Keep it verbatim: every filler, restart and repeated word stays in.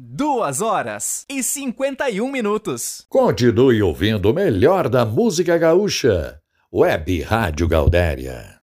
Duas horas e cinquenta e um minutos. Continue ouvindo o melhor da música gaúcha. Web Rádio Gaudéria.